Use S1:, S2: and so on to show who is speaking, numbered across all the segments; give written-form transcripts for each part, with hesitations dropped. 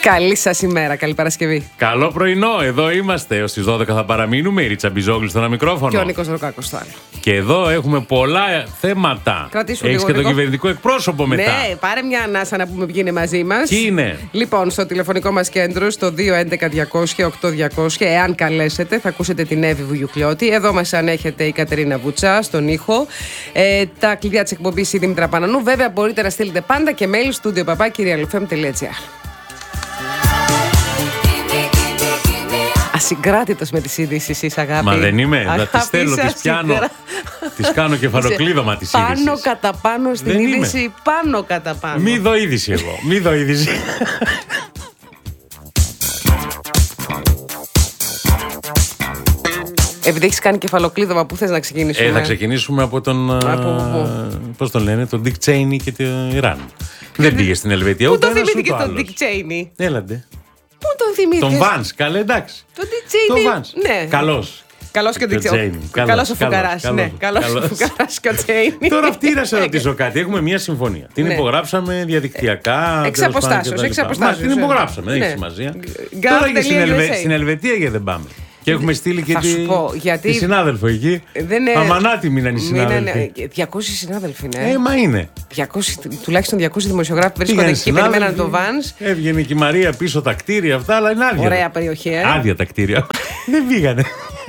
S1: Καλή σας ημέρα, καλή Παρασκευή.
S2: Καλό πρωινό, εδώ είμαστε. Έως τις 12 θα παραμείνουμε. Η Ρίτσα Μπιζόγλου στο ένα μικρόφωνο.
S1: Και ο Νίκος Ροκάκος στο άλλο.
S2: Και εδώ έχουμε πολλά θέματα. Έχεις και τον κυβερνητικό εκπρόσωπο μετά.
S1: Ναι, πάρε μια ανάσα να πούμε ποιοι είναι μαζί μας.
S2: Ποιοι είναι?
S1: Λοιπόν, στο τηλεφωνικό μας κέντρο, στο 211-200-8200, εάν καλέσετε, θα ακούσετε την Εύη Βουγιουκλιώτη. Εδώ μας ανέχεται η Κατερίνα Βουτσά, στον ήχο. Τα κλειδιά της εκπομπής η Δήμητρα Πανανού. Βέβαια, μπορείτε να στείλετε πάντα και mail studio@kyrialfm.gr. Ασυγκράτητος με τις ειδήσεις είσαι, αγάπη.
S2: Μα δεν είμαι, να τις στέλνω, τις πιάνω. Τις κάνω κεφαλοκλείδωμα τις ειδήσεις.
S1: Πάνω κατά πάνω στην είδηση, πάνω κατά πάνω.
S2: Μη δω είδηση εγώ, μη δω είδηση.
S1: Επειδή έχεις κάνει κεφαλοκλείδωμα, πού θες να ξεκινήσουμε?
S2: Θα ξεκινήσουμε από τον. Πώς τον λένε, τον Dick Cheney και το Ιράν. Δεν πήγε στην Ελβετία.
S1: Πού τον θυμήθηκε τον Dick Cheney?
S2: Έλαντε.
S1: Πού τον θυμήθηκε?
S2: Τον Vance, καλέ, εντάξει.
S1: Τον Dick Cheney.
S2: Ναι. Καλός.
S1: Καλός και ο Dick Cheney. Καλός ο Φουκαράς. Ναι, καλός ο Φουκαράς και ο Cheney.
S2: Τώρα αυτή να σε ρωτήσω κάτι. Έχουμε μια συμφωνία. Την υπογράψαμε διαδικτυακά.
S1: Εξ αποστάσεως.
S2: Την υπογράψαμε, δεν έχει σημασία. Τώρα και στην Ελβετία γιατί δεν πάμε? Και έχουμε στείλει και τη συνάδελφο εκεί. Αμανάτιμη είναι οι συνάδελφοι.
S1: 200 συνάδελφοι, ναι.
S2: Μα είναι.
S1: Τουλάχιστον 200 δημοσιογράφοι βρίσκονται εκεί και περιμέναν το Vance.
S2: Έβγαινε και η Μαρία πίσω τα κτίρια αυτά, αλλά είναι άδεια.
S1: Ωραία περιοχή,
S2: Άδεια τα κτίρια. Δεν πήγανε.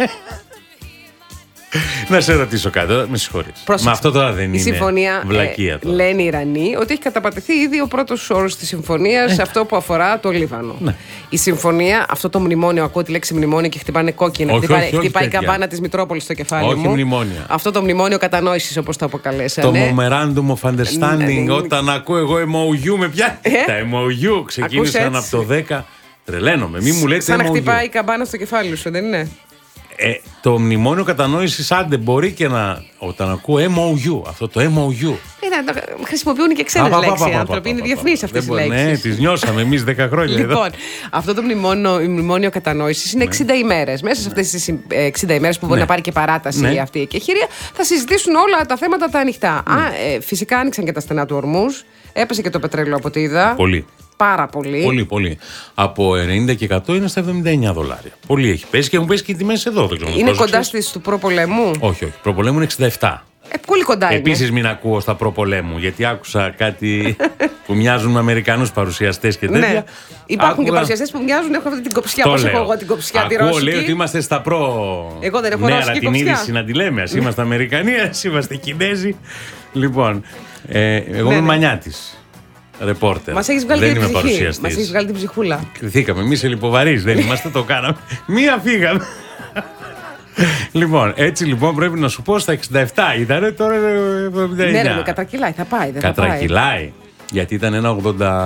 S2: Να σε ρωτήσω κάτι, με συγχωρείς. Μα αυτό τώρα δεν είναι
S1: συμφωνία,
S2: βλακεία τώρα.
S1: Λένε οι Ιρανοί ότι έχει καταπατηθεί ήδη ο πρώτος όρος της συμφωνίας, αυτό που αφορά το Λίβανο. Ναι. Η συμφωνία, αυτό το μνημόνιο, ακούω τη λέξη μνημόνιο και χτυπάνε κόκκινα. Χτυπάει η καμπάνα της Μητρόπολης στο κεφάλι μου.
S2: Όχι μνημόνια.
S1: Αυτό το μνημόνιο κατανόησης, όπως το αποκαλέσανε.
S2: Το Memorandum of Understanding, όταν ακούω εγώ MOU με πιάνει. Τα MOU ξεκίνησαν από το 10. Τρελαίνομαι, μη μου λέτε.
S1: Σαν να χτυπάει η καμπάνα στο κεφάλι σου, δεν είναι?
S2: Το μνημόνιο κατανόησης, άντε μπορεί και να. Όταν ακούω MOU, αυτό το MOU.
S1: Χρησιμοποιούν και ξένες λέξεις οι άνθρωποι. Είναι διεθνείς αυτές οι λέξεις.
S2: Ναι, τις νιώσαμε εμείς 10 χρόνια.
S1: Λοιπόν, αυτό το μνημόνιο κατανόησης είναι 60 ημέρες. Μέσα σε αυτές τις 60 ημέρες που μπορεί να πάρει και παράταση αυτή η εκεχηρία, θα συζητήσουν όλα τα θέματα τα ανοιχτά. Φυσικά άνοιξαν και τα στενά του Ορμούς. Έπεσε και το πετρέλαιο από ό,τι είδα.
S2: Πολύ.
S1: Πάρα πολύ.
S2: Πολύ, πολύ. Από 90 και 100 είναι στα $79. Πολύ έχει πέσει και έχουν πέσει και οι τιμές εδώ.
S1: Είναι κοντά στις του προπολέμου?
S2: Όχι, όχι. Προπολέμου είναι 67.
S1: Πολύ κοντά είναι.
S2: Επίσης μην ακούω στα προπολέμου, γιατί άκουσα κάτι που μοιάζουν με Αμερικανούς παρουσιαστές και τέτοια.
S1: Ναι. Υπάρχουν και παρουσιαστές που μοιάζουν, έχω αυτή την κοψιά. Πώς έχω εγώ την κοψιά τη ρώσικη?
S2: Λέει ότι είμαστε στα
S1: Εγώ δεν έχω ρώσικη
S2: την
S1: κοψιά.
S2: είδηση να τη λέμε. Ας είμαστε Αμερικανοί, ας είμαστε Κινέζοι. Λοιπόν, εγώ είμαι μανιάτης. Ρεπόρτερ.
S1: Μας έχεις βγάλει
S2: δεν
S1: την
S2: είμαι
S1: ψυχή.
S2: παρουσιαστής.
S1: Μας έχεις βγάλει την ψυχούλα.
S2: Κρυθήκαμε. Εμείς σε λιποβαρείς δεν είμαστε, το κάναμε. Μία φύγαμε. Λοιπόν, έτσι λοιπόν πρέπει να σου πω στα 67 ήταν, τώρα 79.
S1: Ναι, κατρακυλάει, θα πάει.
S2: Κατρακυλάει. Γιατί ήταν ένα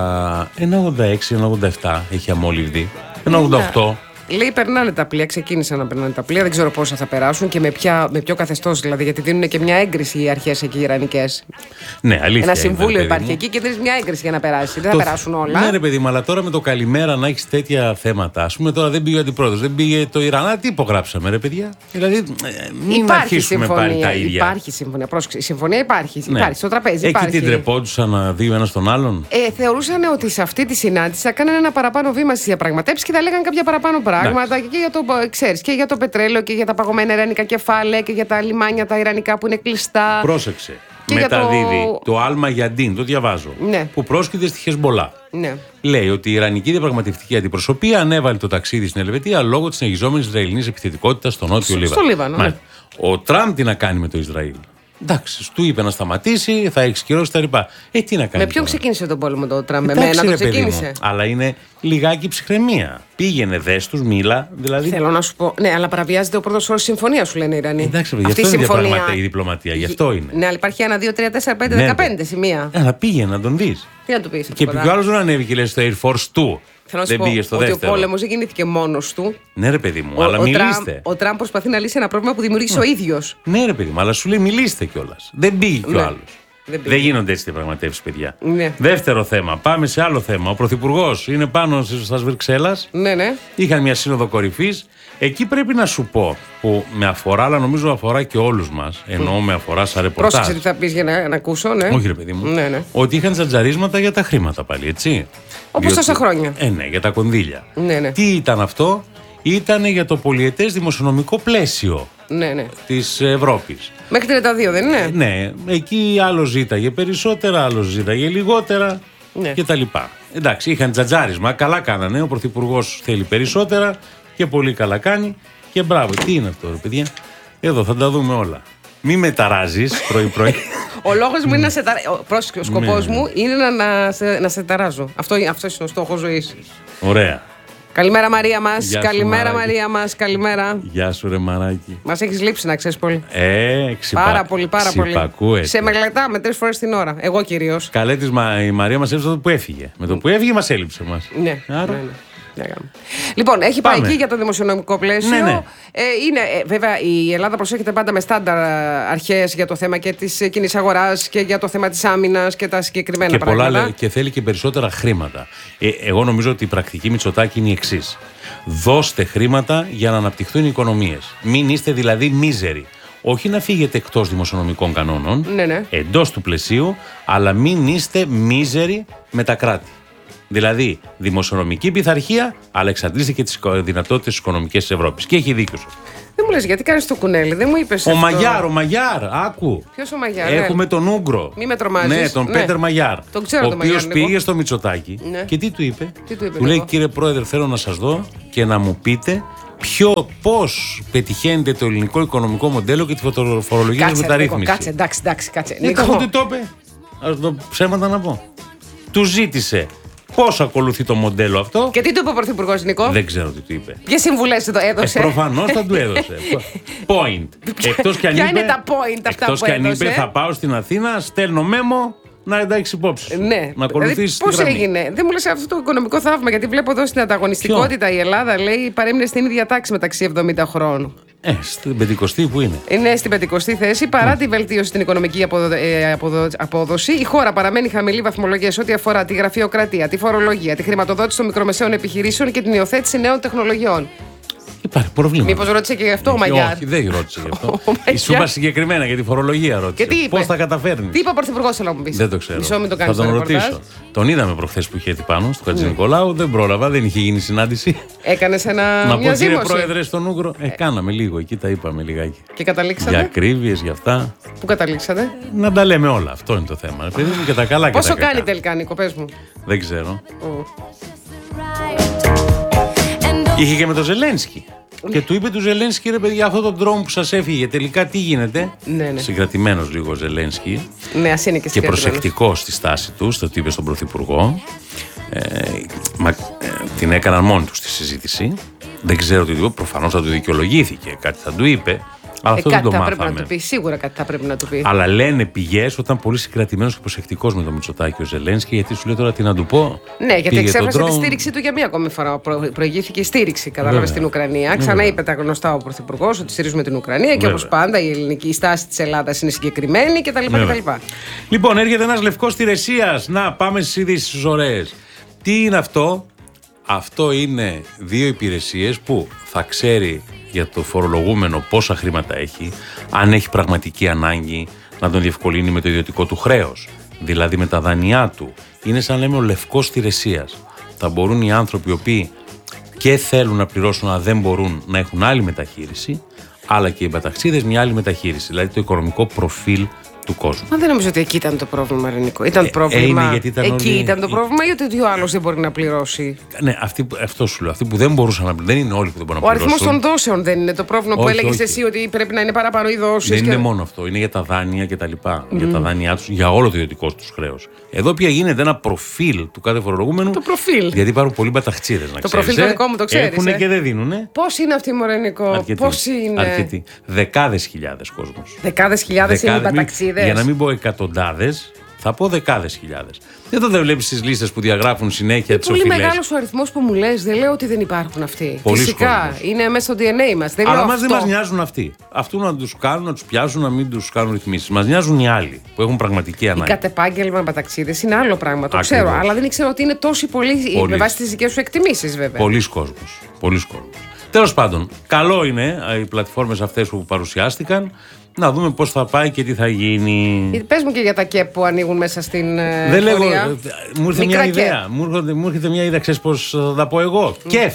S2: 86, ένα 87 έχει αμόλυβδη. Ένα 88.
S1: Λέει περνάνε τα πλοία, ξεκίνησαν να περνάνε τα πλοία. Δεν ξέρω πόσα θα περάσουν και με ποιο καθεστώς δηλαδή. Γιατί δίνουν και μια έγκριση οι αρχές εκεί οι ιρανικές.
S2: Ναι, αλήθεια.
S1: Ένα συμβούλιο υπάρχει εκεί και δίνει μια έγκριση για να περάσει. Δεν θα περάσουν όλα.
S2: Ναι, ρε παιδί μου, αλλά τώρα με το καλημέρα να έχει τέτοια θέματα. Α πούμε τώρα δεν πήγε ο αντιπρόεδρος, δεν πήγε το Ιράν. Τι υπογράψαμε, ρε παιδιά. Δηλαδή, μην αρχίσουμε πάλι τα ίδια.
S1: Υπάρχει συμφωνία. Πρόσεξε. Η συμφωνία υπάρχει. Ναι. Υπάρχει στο τραπέζι.
S2: Εκεί την τρεπόντουσαν να δει ο ένας τον άλλον.
S1: Θεωρούσαν ότι σε αυτή τη συνάντηση θα κάνανε ένα παραπάνω βήμα στις διαπραγματεύσεις και θα λέγανε κάποια παραπάνω πράγματα και για το, ξέρεις, και για το πετρέλαιο και για τα παγωμένα ιρανικά κεφάλαια και για τα λιμάνια τα ιρανικά που είναι κλειστά.
S2: Πρόσεξε. Μεταδίδει το Άλμα Γιαντίν, το διαβάζω.
S1: Ναι.
S2: Που πρόσκειται στη Χεσμολά.
S1: Ναι.
S2: Λέει ότι η Ιρανική διαπραγματευτική αντιπροσωπεία ανέβαλε το ταξίδι στην Ελβετία λόγω της συνεχιζόμενης Ισραηλινής επιθετικότητας στο νότιο Λίβανο.
S1: Στο Λίβανο. Ναι.
S2: Ο Τραμπ τι να κάνει με το Ισραήλ? Εντάξει, του είπε να σταματήσει, θα έχει κυρώσει τα λοιπά. Τι να κάνει?
S1: Με ποιον ξεκίνησε τον πόλεμο το Τραμπ? Με μένα το ξεκίνησε.
S2: Αλλά είναι λιγάκι ψυχραιμία. Πήγαινε, δες τους, μίλα. Δηλαδή...
S1: Θέλω να σου πω. Ναι, αλλά παραβιάζεται ο πρώτος όρος συμφωνία, σου λένε οι Ιρανοί.
S2: Εντάξει, γι' αυτό είναι η διπλωματία. Γι' αυτό είναι.
S1: Ναι, αλλά υπάρχει 1, 2, 3, 4, 5, 15 σημεία.
S2: Αλλά πήγαινε να τον δεις.
S1: Τι να του πεις?
S2: Και ποιο άλλο δεν ανέβηκε, λέει, στο Air Force 2.
S1: Θέλω να σου πω ότι ο πόλεμος δεν γεννήθηκε μόνος του.
S2: Ναι, ρε παιδί μου, αλλά μιλήστε.
S1: Ο Τραμπ προσπαθεί να λύσει ένα πρόβλημα που δημιούργησε ο ίδιος.
S2: Ναι, ρε παιδί μου, αλλά σου λέει μιλήστε κιόλας. Δεν πήγε κι ο άλλος. Δεν γίνονται έτσι διαπραγματεύσεις, παιδιά.
S1: Ναι.
S2: Δεύτερο θέμα. Πάμε σε άλλο θέμα. Ο Πρωθυπουργός είναι πάνω στα Βρυξέλλας.
S1: Ναι, ναι.
S2: Είχαν μια σύνοδο κορυφής. Εκεί πρέπει να σου πω, που με αφορά, αλλά νομίζω αφορά και όλους μας. Εννοώ με αφορά σαν ρεπορτάζ.
S1: Πρόσεξε τι θα πεις για να ακούσω, ναι.
S2: Όχι, ρε παιδί μου.
S1: Ναι, ναι.
S2: Ότι είχαν τζατζαρίσματα για τα χρήματα πάλι, έτσι.
S1: Όπως τόσα χρόνια.
S2: Ναι, για τα κονδύλια.
S1: Ναι.
S2: Τι ήταν αυτό? Ήταν για το πολυετές δημοσιονομικό πλαίσιο της Ευρώπης.
S1: Μέχρι 32 δεν είναι?
S2: Ναι, εκεί άλλος ζήταγε περισσότερα, άλλος ζήταγε λιγότερα κτλ. Εντάξει, είχαν τζατζάρισμα, καλά κάνανε. Ο Πρωθυπουργός θέλει περισσότερα και πολύ καλά κάνει. Και μπράβο, τι είναι αυτό, ρε παιδιά? Εδώ θα τα δούμε όλα. Μη με ταράζεις πρωί-πρωί.
S1: Ο λόγος μου είναι να σε ταράζω. Πρόσεχε, ο σκοπός μου είναι να σε ταράζω. Αυτό είναι ο στόχος ζωής.
S2: Ωραία.
S1: Καλημέρα Μαρία μας. Καλημέρα Μαρία μας. Καλημέρα.
S2: Γεια σου ρε μαράκι.
S1: Μας έχεις λείψει να ξέρεις πολύ.
S2: Πάρα
S1: πολύ. Σε μελετάμε 3 φορές την ώρα. Εγώ κυρίως.
S2: Καλέ της η Μαρία μας έλειψε το που έφυγε. Με το που έφυγε μας έλειψε μας.
S1: Ναι. Λοιπόν, έχει πάει εκεί για το δημοσιονομικό πλαίσιο.
S2: Ναι.
S1: Βέβαια, η Ελλάδα προσέχεται πάντα με στάνταρ αρχές για το θέμα και της κοινής αγοράς και για το θέμα της άμυνας και τα συγκεκριμένα πράγματα.
S2: Και θέλει και περισσότερα χρήματα. Εγώ νομίζω ότι η πρακτική Μητσοτάκη είναι η εξής. Δώστε χρήματα για να αναπτυχθούν οι οικονομίες. Μην είστε δηλαδή μίζεροι. Όχι να φύγετε εκτός δημοσιονομικών κανόνων, εντός του πλαισίου, αλλά μην είστε μίζεροι με τα κράτη. Δηλαδή, δημοσιονομική πειθαρχία, αλλά εξαντλήστε και τις δυνατότητες της οικονομικής της Ευρώπης. Και έχει δίκιο σου.
S1: Δεν μου λες γιατί κάνεις το κουνέλι, δεν μου είπες.
S2: Ο Μαγιάρ, άκου.
S1: Ποιος ο Μαγιάρ?
S2: Έχουμε τον Ούγκρο.
S1: Μη με τρομάζεις.
S2: Ναι, τον Πέτερ Μαγιάρ.
S1: Τον ξέρω,
S2: ο οποίος πήγε στο Μητσοτάκη και τι του είπε? Του λέει, κύριε Πρόεδρε, θέλω να σας δω και να μου πείτε πώς πετυχαίνεται το ελληνικό οικονομικό μοντέλο και τη φορολογική μεταρρύθμιση.
S1: Κάτσε, εντάξει.
S2: Τι το είπε? Ψέματα να πω. Του ζήτησε πώς ακολουθεί το μοντέλο αυτό.
S1: Και τι του είπε ο Πρωθυπουργός, Νικό?
S2: Δεν ξέρω τι του είπε.
S1: Ποιες συμβουλές του έδωσε?
S2: Προφανώς θα του έδωσε. Point.
S1: Ποια είναι τα point αυτά που έδωσε?
S2: Εκτός κι αν είπε, θα πάω στην Αθήνα, στέλνω μέμο να εντάξει υπόψη.
S1: Ναι.
S2: Να ακολουθήσει.
S1: Πώς έγινε? Δεν μου λες αυτό το οικονομικό θαύμα, γιατί βλέπω εδώ στην ανταγωνιστικότητα η Ελλάδα λέει παρέμεινε στην ίδια τάξη μεταξύ 70 χρόνων.
S2: Στην 50η που είναι.
S1: Είναι στην 50η θέση. Παρά τη βελτίωση στην οικονομική απόδοση, η χώρα παραμένει χαμηλή βαθμολογία σε ό,τι αφορά τη γραφειοκρατία, τη φορολογία, τη χρηματοδότηση των μικρομεσαίων επιχειρήσεων και την υιοθέτηση νέων τεχνολογιών.
S2: Υπάρχει πρόβλημα.
S1: Μήπως ρώτησε και γι' αυτό ο Μαγιάρ?
S2: Όχι, δεν ρώτησε γι' αυτό. Σου είπα συγκεκριμένα για τη φορολογία ρώτησε. Πώς θα καταφέρνει?
S1: Τι είπε ο Πρωθυπουργός, θέλω να μου πεις?
S2: Δεν το ξέρω.
S1: Θα
S2: τον ρωτήσω. Τον είδαμε προχθές που είχε έρθει πάνω στο Χατζηνικολάου. Δεν πρόλαβα, δεν είχε γίνει συνάντηση.
S1: Έκανες
S2: να πω κύριε Πρόεδρε στον Ούγκρο. Κάναμε λίγο εκεί, τα είπαμε λιγάκι.
S1: Και καταλήξατε?
S2: Για ακρίβειες, για αυτά.
S1: Πού καταλήξατε?
S2: Να τα λέμε όλα. Αυτό είναι το θέμα. Και τα καλά και τα κακά.
S1: Πόσο κάνει τελικά, Νίκο, πες μου?
S2: Δεν ξέρω. Είχε και με τον Ζελένσκι. Και του είπε του Ζελένσκι, ρε παιδιά, αυτό το ντρόουν που σας έφυγε, τελικά τι γίνεται? Συγκρατημένος λίγο ο Ζελένσκι.
S1: Ναι, ας είναι
S2: και προσεκτικός στη στάση του, στο τι είπε στον Πρωθυπουργό. Την έκαναν μόνοι τους τη συζήτηση. Δεν ξέρω τι του είπε, προφανώς θα του δικαιολογήθηκε. Κάτι θα του είπε. Αλλά αυτό δεν το μάθαμε.
S1: Πρέπει να του πει. Σίγουρα κάτι θα πρέπει να του πει.
S2: Αλλά λένε πηγές όταν πολύ συγκρατημένος και προσεκτικός με τον Μητσοτάκη ο Ζελένσκι, γιατί σου λέει τώρα τι να του πω.
S1: Ναι, γιατί εξέφρασε τη στήριξή του για μία ακόμη φορά. Προηγήθηκε η στήριξη, κατάλαβε, στην Ουκρανία. Ξανά είπε τα γνωστά ο Πρωθυπουργός ότι στηρίζουμε την Ουκρανία και όπως πάντα η ελληνική στάση της Ελλάδας είναι συγκεκριμένη κτλ.
S2: Λοιπόν, έρχεται ένας λευκός Τηρεσίας. Να πάμε στις ειδήσεις ωραίες. Τι είναι αυτό? Αυτό είναι 2 υπηρεσίες που θα ξέρει για το φορολογούμενο πόσα χρήματα έχει, αν έχει πραγματική ανάγκη να τον διευκολύνει με το ιδιωτικό του χρέος, δηλαδή με τα δάνειά του. Είναι σαν λέμε ο λευκός Τηρεσίας. Θα μπορούν οι άνθρωποι οι οποίοι και θέλουν να πληρώσουν αλλά δεν μπορούν να έχουν άλλη μεταχείριση, αλλά και οι μπαταξίδες μια άλλη μεταχείριση, δηλαδή το οικονομικό προφίλ του κόσμου.
S1: Μα δεν νομίζω ότι εκεί ήταν το πρόβλημα, Ρενικό. Ήταν πρόβλημα. Εκεί ήταν το πρόβλημα ή ότι ο άλλος δεν μπορεί να πληρώσει?
S2: Ναι, αυτό σου λέω. Αυτοί που δεν μπορούσαν να πληρώσουν. Δεν είναι όλοι που δεν μπορούν να πληρώσουν.
S1: Ο αριθμός των δόσεων δεν είναι το πρόβλημα που έλεγες εσύ ότι πρέπει να είναι παραπάνω οι δόσεις.
S2: Δεν είναι μόνο αυτό. Είναι για τα δάνεια κτλ. Για τα δάνειά τους, για όλο το ιδιωτικό τους χρέος. Εδώ πια γίνεται ένα προφίλ του κάθε φορολογούμενου.
S1: Το προφίλ.
S2: Γιατί υπάρχουν πολλοί μπαταχτσίδες να ξέρεις.
S1: Το προφίλ το δικό μου το ξέρεις.
S2: Έχουν και δεν δίνουν.
S1: Πώς είναι αυτοί, Ρενικό? Πώς είναι?
S2: Αρκετοί. Δεκάδες χιλιάδες κόσμος.
S1: Δεκάδες χιλιάδες είναι οι μπαταξίδες.
S2: Για να μην πω εκατοντάδες, θα πω δεκάδες χιλιάδες. Δεν βλέπεις τις λίστες που διαγράφουν συνέχεια τις οφειλές.
S1: Είναι πολύ μεγάλος ο αριθμός που μου λες. Δεν λέω ότι δεν υπάρχουν αυτοί.
S2: Πολύς
S1: φυσικά
S2: κόσμος.
S1: Είναι μέσα στο DNA μας.
S2: Αλλά μας δεν μας νοιάζουν αυτοί. Αυτού να τους κάνουν, να τους πιάσουν, να μην τους κάνουν ρυθμίσεις. Μας νοιάζουν οι άλλοι που έχουν πραγματική ανάγκη.
S1: Οι κατ' επάγγελμα μπαταξίδες είναι άλλο πράγμα. Το ξέρω. Αλλά δεν ξέρω ότι είναι τόσοι πολλοί με βάση τις δικές σου εκτιμήσεις, βέβαια.
S2: Πολύς κόσμος. Τέλος πάντων, καλό είναι οι πλατφόρμες αυτές που παρουσιάστηκαν. Να δούμε πώς θα πάει και τι θα γίνει.
S1: Πες μου και για τα ΚΕΠ που ανοίγουν μέσα στην
S2: Δεν λέγω,
S1: εφορία.
S2: μου ήρθε μια ιδέα. Μου ήρθε μια ιδέα, ξέρεις πώς θα τα πω εγώ. ΚΕΦ.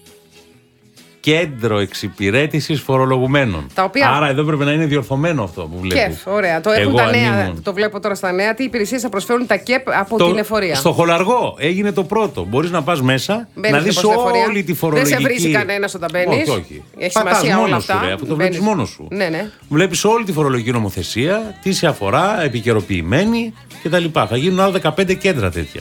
S2: Κέντρο Εξυπηρέτησης Φορολογουμένων. Άρα εδώ πρέπει να είναι διορθωμένο αυτό που βλέπεις.
S1: ΚΕΦ, ωραία. Το έχουν τα νέα. Το βλέπω τώρα στα νέα. Τι υπηρεσίες θα προσφέρουν τα ΚΕΠ από την εφορία.
S2: Στο Χολαργό έγινε το πρώτο. Μπορείς να πας μέσα, να δεις όλη τη φορολογική.
S1: Δεν σε βρίζει κανένας όταν μπαίνεις.
S2: Όχι.
S1: Έχει σημασία όλα αυτά.
S2: Αυτό το βλέπεις μόνος σου.
S1: Ναι.
S2: Βλέπεις όλη τη φορολογική νομοθεσία, τι σε αφορά, επικαιροποιημένη κτλ. Θα γίνουν άλλα 15 κέντρα τέτοια.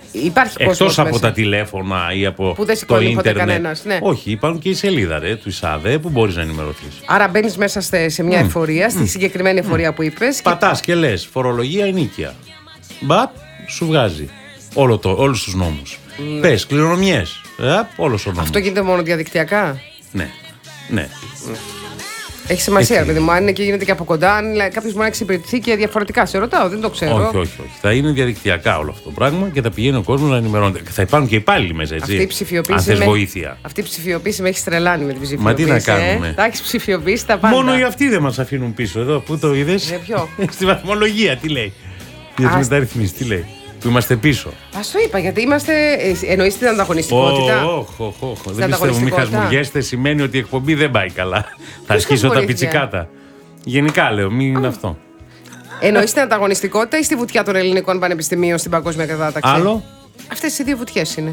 S2: Εκτός από τα τηλέφωνα ή από το ίντερνετ.
S1: Ναι.
S2: Όχι, υπάρχουν και η σελίδα του ΙΣΑΔΕ που μπορείς να ενημερωθείς.
S1: Άρα μπαίνεις μέσα σε μια εφορία, στη συγκεκριμένη εφορία που είπες.
S2: Πατάς και λες φορολογία ενίκεια. Μπαπ, σου βγάζει όλους τους νόμους. Πες κληρονομιές. Όλος ο νόμος.
S1: Αυτό γίνεται μόνο διαδικτυακά.
S2: Ναι.
S1: Έχει σημασία, παιδί μου. Αν είναι και γίνεται και από κοντά, αν κάποιος μπορεί να εξυπηρετηθεί και διαφορετικά. Σε ρωτάω, δεν το ξέρω.
S2: Όχι. Θα είναι διαδικτυακά όλο αυτό το πράγμα και θα πηγαίνει ο κόσμος να ενημερώνεται. Θα υπάρχουν και υπάλληλοι μέσα, έτσι.
S1: Αυτή η ψηφιοποίηση.
S2: Αν θες βοήθεια.
S1: Αυτή η ψηφιοποίηση με έχει τρελάνει με την ψηφιοποίηση.
S2: Μα τι να κάνουμε.
S1: Τα έχει ψηφιοποιήσει τα πάντα.
S2: Μόνο οι αυτοί δεν μας αφήνουν πίσω εδώ. Πού το είδες?
S1: Ποιο?
S2: Στη βαθμολογία, τι λέει. Για τις μεταρρυθμίσεις, τι λέει. Που είμαστε πίσω.
S1: Ας το είπα, γιατί είμαστε. Εννοείς την ανταγωνιστικότητα.
S2: Όχι. Δεν πιστεύω, μην χασμουριέστε. Σημαίνει ότι η εκπομπή δεν πάει καλά. Θα αρχίσω τα πιτσικάτα. Γενικά λέω, μην είναι αυτό.
S1: Εννοείς την ανταγωνιστικότητα ή στη βουτιά των ελληνικών πανεπιστημίων στην παγκόσμια κατάταξη?
S2: Άλλο.
S1: Αυτές οι δύο βουτιές είναι.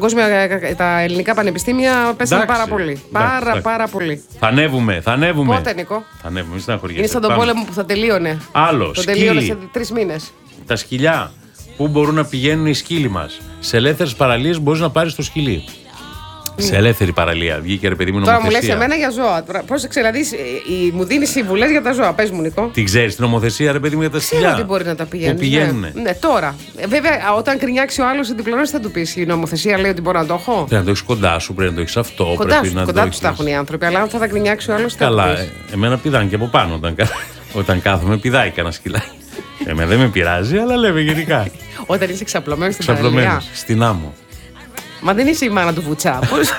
S1: Τα ελληνικά πανεπιστήμια πέσανε πάρα πολύ. Πάρα πολύ.
S2: Θα ανέβουμε.
S1: Πότε, Νικό?
S2: Θα ανέβουμε, μην στεναχωριέσαι.
S1: Είναι σαν τον πόλεμο που θα τελείωνε.
S2: Άλλο.
S1: Το τελείωνε σε 3 μήνες.
S2: Τα σκυλιά. Πού μπορούν να πηγαίνουν οι σκύλοι μας? Σε ελεύθερες παραλίες μπορείς να πάρεις το σκυλί. Σε ελεύθερη παραλία. Βγήκε ρε παιδί μου νομοθεσία.
S1: Τώρα μου λες εμένα για ζώα. Πρόσεξε, δηλαδή μου δίνει συμβουλές για τα ζώα. Πες μου, Νικό.
S2: Τι ξέρεις την νομοθεσία, ρε παιδί μου, για τα σκυλιά?
S1: Ξέρω ότι μπορεί να τα πηγαίνει.
S2: Πού πηγαίνουνε?
S1: Ναι, τώρα. Βέβαια, όταν κρινιάξει ο άλλος την διπλώνωση, θα του πεις. Η νομοθεσία λέει ότι μπορώ να το έχω.
S2: Πρέπει να το έχεις κοντά σου, πρέπει να το έχεις αυτό.
S1: Κοντά τους τα έχουν οι άνθρωποι. Αλλά αν θα τα κρινιάξει ο άλλος.
S2: Καλά, εμένα πηδάνε και από πάνω όταν κάθομαι, πηδάει κανένα σκυλάκι. Εμένα δεν με πειράζει, αλλά λέμε γενικά.
S1: Όταν είσαι ξαπλωμένος στην παραλία.
S2: Στην άμμο.
S1: Μα δεν είσαι η μάνα του Βουτσά.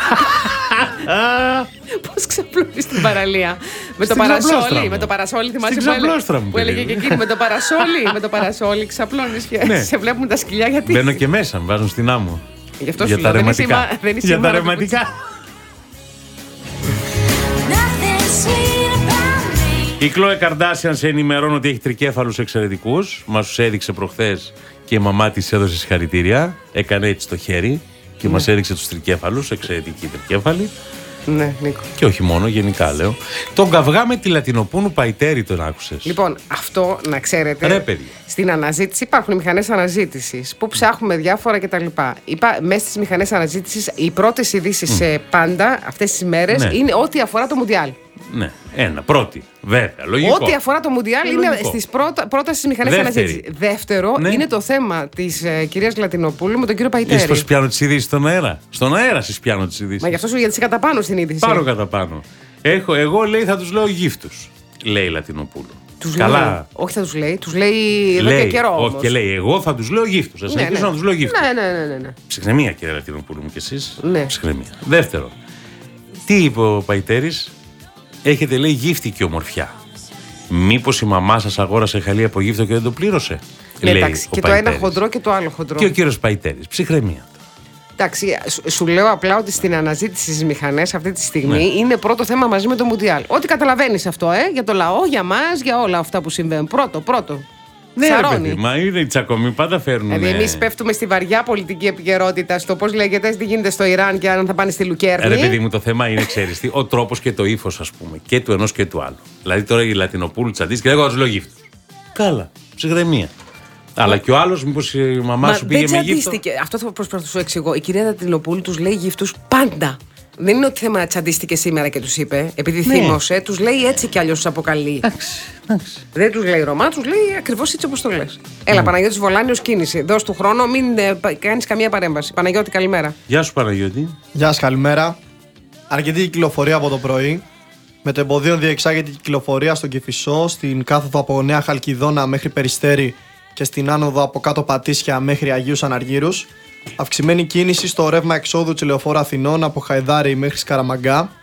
S1: Πώς ξαπλώνεις στην παραλία? Με το παρασόλι. Με το παρασόλι, θυμάσαι που έλεγε και εκείνη. Με το παρασόλι ξαπλώνεις και σε βλέπουν τα σκυλιά. Γιατί
S2: μπαίνω και μέσα, με βάζουν στην άμμο.
S1: Γι' αυτό σου λέω,
S2: για τα ρευματικά. Η Κλόε Καρντάσιαν σε ενημερώνει ότι έχει τρικέφαλους εξαιρετικούς. Μας τους έδειξε προχθές και η μαμά της έδωσε συγχαρητήρια. Έκανε έτσι το χέρι και μας έδειξε τους τρικέφαλους, εξαιρετικοί τρικέφαλοι.
S1: Ναι, Νίκο.
S2: Και όχι μόνο, γενικά λέω. Τον καυγά με τη Λατινοπούνου Παϊτέρη τον άκουσες?
S1: Λοιπόν, αυτό να ξέρετε.
S2: Ρε παιδιά.
S1: Στην αναζήτηση υπάρχουν μηχανές αναζήτησης που ψάχνουμε διάφορα κτλ. Μέσα στις μηχανές αναζήτησης οι πρώτες ειδήσεις πάντα αυτές τις ημέρες είναι ό,τι αφορά το Μουντιάλ.
S2: Ναι, πρώτη. Βέβαια, λογικό.
S1: Ό,τι αφορά το Μουντιάλ είναι στις πρώτες μηχανές αναζήτησης. Δεύτερο είναι το θέμα της κυρίας Λατινοπούλου με τον κύριο Παϊτέρη.
S2: Είσαι πως πιάνω τις ειδήσεις στον αέρα? Στον αέρα σας πιάνω τις ειδήσεις.
S1: Μα γι' αυτό σου, γιατί είσαι κατά πάνω στην είδηση.
S2: Πάρω κατά πάνω. Εγώ λέει θα τους λέω γύφτους, λέει η Λατινοπούλου.
S1: Τους καλά. Λέει. Όχι, θα τους λέει. Τους λέει εδώ και καιρό.
S2: Όχι, και λέει εγώ θα τους λέω γύφτους. Ας συνεχίσω να τους λέω γύφτους.
S1: Ναι.
S2: Ψυχραιμία, κύριε Λατινοπούλου μου, κι εσείς.
S1: Ναι.
S2: Ψυχραιμία. Δεύτερο, τι είπε ο Παϊτέρης? Έχετε, λέει, γύφτικη ομορφιά. Μήπως η μαμά σας αγόρασε χαλί από γύφτο και δεν το πλήρωσε?
S1: Εντάξει, και το ένα χοντρό και το άλλο χοντρό.
S2: Και ο κύριος Παϊτέρης. Ψυχραιμία.
S1: Εντάξει, σου λέω απλά ότι στην αναζήτηση στις μηχανές αυτή τη στιγμή είναι πρώτο θέμα μαζί με το Μουντιάλ. Ό,τι καταλαβαίνεις αυτό, για το λαό, για μας, για όλα αυτά που συμβαίνουν. Πρώτο.
S2: Ναι, παιδί, μα είναι οι τσακωμοί, πάντα φέρνουν.
S1: Δηλαδή, εμείς πέφτουμε στη βαριά πολιτική επικαιρότητα, στο πώς λέγεται, τι γίνεται στο Ιράν και αν θα πάνε στη Λουκέρνη.
S2: Ρε παιδί μου, το θέμα είναι, ξέρεις τι, ο τρόπος και το ύφος, ας πούμε, και του ενός και του άλλου. Δηλαδή, τώρα η Λατινοπούλου τσαντήσει και λέγω, του λέω γύφτο. Καλά, ψυχραιμία. Αλλά και ο άλλος, μήπως η μαμά σου πήγε με γύφτο?
S1: Αυτό θα προσπαθώ να σου εξηγώ. Η κυρία Λατινοπούλου τους λέει γύφτους πάντα. Δεν είναι ότι θέμα τσαντίστηκε σήμερα και τους είπε, επειδή θύμωσε, τους λέει έτσι κι αλλιώς τους αποκαλεί.
S2: Εντάξει.
S1: Δεν τους λέει Ρωμά, τους λέει ακριβώς έτσι όπως το λες. Έλα, Παναγιώτης Βολάνιος, κίνηση. Δώσ' του χρόνο, μην κάνεις καμία παρέμβαση. Παναγιώτη, καλημέρα.
S2: Γεια σου, Παναγιώτη.
S3: Γεια σας, καλημέρα. Αρκετή κυκλοφορία από το πρωί. Με το εμποδίο διεξάγεται η κυκλοφορία στον Κηφισό, στην κάθοδο από Νέα Χαλκιδόνα μέχρι Περιστέρι και στην άνοδο από κάτω Πατήσια μέχρι Αγίους Αναργύρους. Αυξημένη κίνηση στο ρεύμα εξόδου της Λεωφόρου Αθηνών από Χαϊδάρη μέχρι Σκαραμαγκά.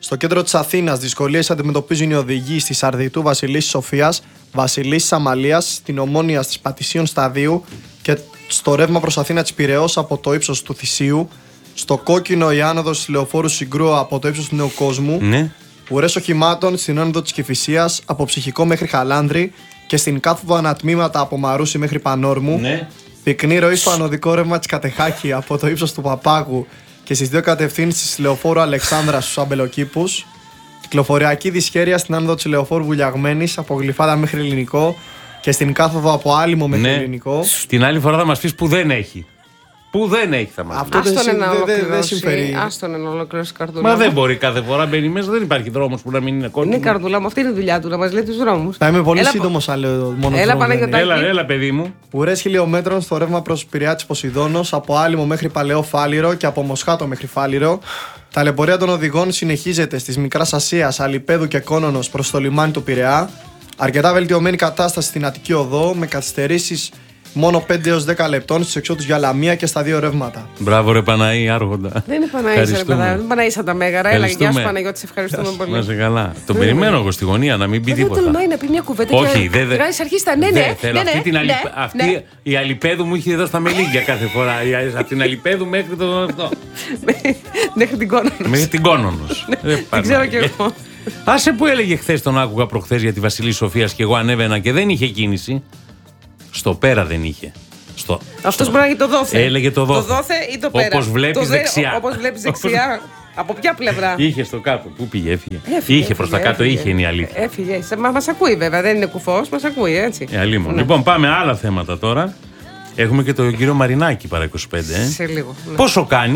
S3: Στο κέντρο της Αθήνας, δυσκολίες αντιμετωπίζουν οι οδηγοί στη Σαρδιτού Βασιλίσσης Σοφίας, Βασιλίσσης Αμαλίας, στην Ομόνια της Πατησίων Σταδίου και στο ρεύμα προς Αθήνα της Πειραιώς από το ύψος του Θησίου. Στο κόκκινο η άνοδος της Λεωφόρου Συγκρού από το ύψος του Νέου Κόσμου.
S2: Ναι.
S3: Ουρές οχημάτων στην άνοδο της Κηφισίας από Ψυχικό μέχρι Χαλάνδρη και στην κάθοδο ανατμήματα από Μαρούσι μέχρι Πανόρμου.
S2: Ναι.
S3: Πυκνή ροή στο ανωδικό ρεύμα της Κατεχάκη από το ύψος του Παπάγου και στις δύο κατευθύνσεις της Λεωφόρου Αλεξάνδρας στους Αμπελοκήπους. Κυκλοφοριακή δυσχέρεια στην άνοδο της Λεωφόρου Βουλιαγμένης από Γλυφάδα μέχρι Ελληνικό και στην κάθοδο από Άλυμο μέχρι Ελληνικό.
S2: Την άλλη φορά θα μας πεις που δεν έχει. Που δεν έχει θα μας
S3: Αυτό δεν συμφέρει.
S1: Άστον να ολοκληρώσει Καρδούλα.
S2: Μα δεν μπορεί κάθε φορά μπαίνει μέσα, δεν υπάρχει δρόμος που να μην είναι κόκκινο.
S1: Είναι Καρδούλα μου, αυτή είναι η δουλειά του, να μας λέει τους δρόμους.
S3: Θα είμαι πολύ σύντομος αν λέω μόνο
S1: Έλα, Παναγιωτάκη.
S2: Έλα, παιδί μου.
S3: Ουρές χιλιόμετρων στο ρεύμα προς Πειραιά της Ποσειδώνος, από Άλυμο μέχρι Παλαιό Φάληρο και από Μοσχάτο μέχρι Φάληρο. Τα ταλαιπωρία των οδηγών συνεχίζεται στις Μικράς Ασίας, Αλιπέδου και Κόνονος προς το λιμάνι του Πειραιά. Αρκετά βελτιωμένη κατάσταση στην Αττική Οδό με καθυστερήσεις μόνο 5 έως 10 λεπτών στις εξόδους για Λαμία και στα δύο ρεύματα.
S2: Μπράβο, ρε Παναή, Άρχοντα.
S1: Δεν είναι Παναή, ρε παιδά. Δεν Παναή σαν τα μέγαρα. Έλα, γεια σου Παναγιώτη, σε ευχαριστούμε πολύ.
S2: Να είσαι καλά. Τον περιμένω εγώ στη γωνία να μην πει τίποτα.
S1: Δεν τολμάει να πει μια κουβέντα.
S2: Όχι, δεν.
S1: Αυτή
S2: η Αλιπέδου μου είχε εδώ στα μελίγια κάθε φορά. Από την Αλιπέδου μέχρι το αυτό.
S1: Μέχρι την Κόνονος.
S2: Μέχρι την Κόνονος.
S1: Δεν ξέρω κι εγώ.
S2: Άσε που έλεγε χθες, τον άκουγα προχθές για τη Βασιλής Σοφίας και εγώ ανέβαινα και δεν είχε κίνηση. Στο πέρα δεν είχε.
S1: Αυτός μπορεί να έχει το δόθε.
S2: Έλεγε το δόθε.
S1: Το δόθε ή το πέρα.
S2: Όπως βλέπεις δεξιά.
S1: Όπως βλέπεις δεξιά. Από ποια πλευρά?
S2: Είχε στο κάτω. Πού πήγε, έφυγε. Είχε προς τα κάτω, είχε είναι η αλήθεια.
S1: Έφυγε. Μας ακούει βέβαια, δεν είναι κουφός, μας ακούει έτσι.
S2: Αλίμον. Λοιπόν, πάμε άλλα θέματα τώρα. Έχουμε και τον κύριο Μαρινάκη παρά 25.
S1: Σε λίγο.
S2: Πόσο κάνει?